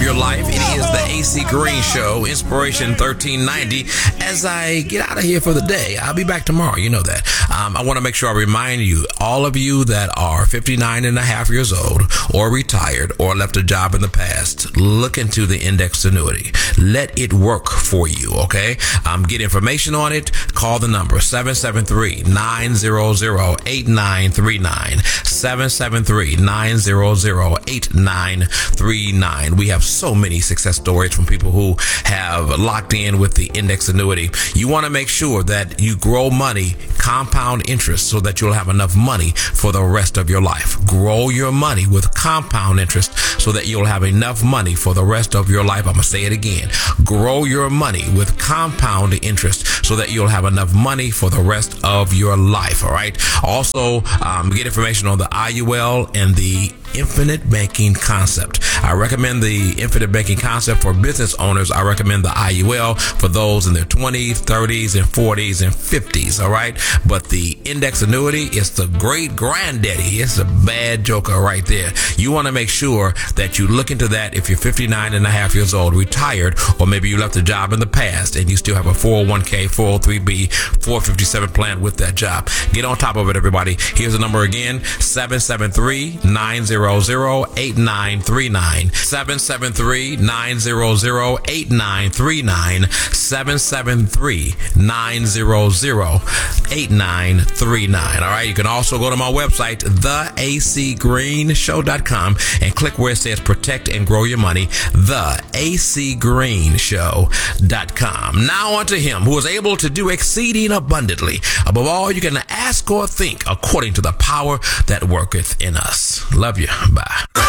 your life. It is the AC Green Show, Inspiration 1390. As I get out of here for the day, I'll be back tomorrow. You know that. I want to make sure I remind you, all of you that are 59 and a half years old or retired or left a job in the past, look into the index annuity. Let it work for you, okay? Get information on it. Call the number 773-900-8939. 773-900-8939. We have so many success stories from people who have locked in with the index annuity. You want to make sure that you grow money, compound interest, so that you'll have enough money for the rest of your life. Grow your money with compound interest so that you'll have enough money for the rest of your life. I'm going to say it again. Grow your money with compound interest so that you'll have enough money for the rest of your life. All right. Also, get information on the IUL and the infinite banking concept. I recommend the infinite banking concept for business owners. I recommend the IUL for those in their 20s, 30s, and 40s and 50s. All right. But the index annuity is the great granddaddy. It's a bad joker right there. You want to make sure that you look into that if you're 59 and a half years old, retired, or maybe you left a job in the past and you still have a 401k, 403b, 457 plan with that job. Get on top of it, everybody. Here's the number again, 773-900-8939. 773-900-8939. 773-900-8939. All right. You can also go to my website, theacgreenshow.com, and click where it says protect and grow your money, theacgreenshow.com. Now unto him who is able to do exceeding abundantly above all you can ask or think, according to the power that worketh in us. Love you. Bye.